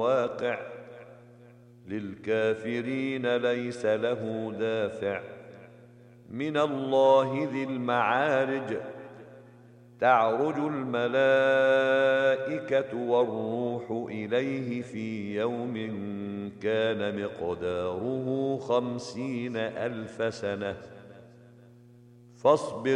واقع للكافرين ليس له دافع من الله ذي المعارج تعرج الملائكة والروح إليه في يوم كان مقداره 50,000 سنة فاصبر